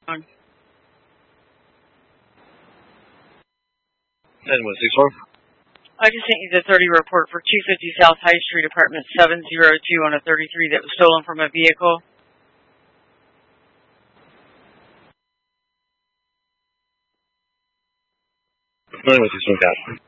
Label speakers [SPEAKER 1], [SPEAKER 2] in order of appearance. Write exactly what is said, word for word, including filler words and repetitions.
[SPEAKER 1] On
[SPEAKER 2] ten one six four.
[SPEAKER 1] I just sent you the thirty report for two fifty South High Street, apartment seven oh two on a thirty-three that was stolen from a vehicle.
[SPEAKER 2] nine one six one, got it.